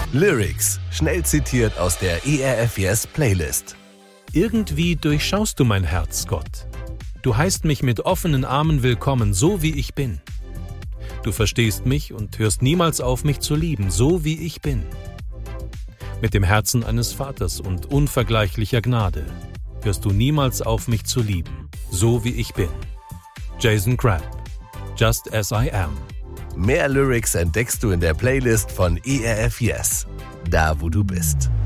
Lyrics, schnell zitiert aus der ERF Yes Playlist. Irgendwie durchschaust du mein Herz, Gott. Du heißt mich mit offenen Armen willkommen, so wie ich bin. Du verstehst mich und hörst niemals auf, mich zu lieben, so wie ich bin. Mit dem Herzen eines Vaters und unvergleichlicher Gnade hörst du niemals auf, mich zu lieben, so wie ich bin. Jason Crabb, Just As I Am. Mehr Lyrics entdeckst du in der Playlist von ERF Yes, da wo du bist.